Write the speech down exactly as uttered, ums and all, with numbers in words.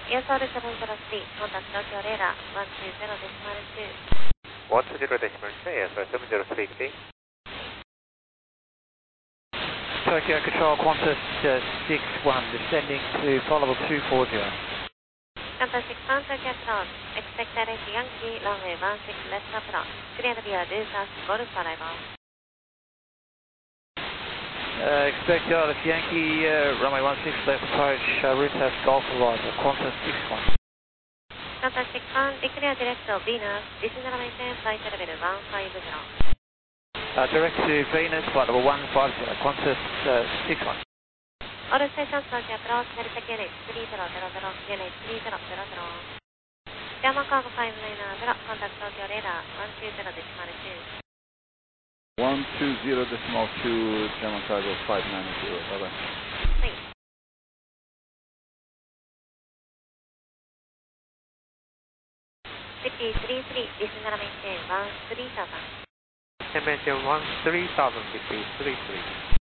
エーエスアールセブンゼロスリー、コンタクト東京レーダーいちにゼロデシマルツー。 いちにゼロデシマルツー、エーエスアールセブンゼロスリー、please. Tokyo Control Qantas uh, six one, descending to flight level two four zero. Qantas six one, Tokyo Control, expect direct Yankee, runway one six left approach, clear via due south, Golf arrival. Uh, expect Dallas Yankee, uh, runway one six left approach, uh, route south Golf arrival, Qantas six one. Qantas six one, declare direct to Venus, descend and maintain flight level one five zero. Uh, direct to Venus, flight level one five zero, Qantas uh, six one. All stations Tokyo approach, Delta Q N H three zero zero zero, Q N H three zero zero zero. German cargo five nine zero, contact Tokyo radar one two zero decimal two. one two zero decimal two, German cargo five nine zero, bye bye. はい。City three three, descend and maintain one three thousand. And maintain one three thousand, degree three three.